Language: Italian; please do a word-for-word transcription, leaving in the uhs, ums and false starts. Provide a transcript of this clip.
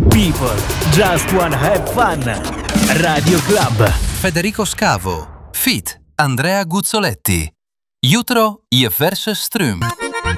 People just wanna have fun. Radio Club. Federico Scavo, feat. Andrea Guzzoletti. Jutro je versus Ström.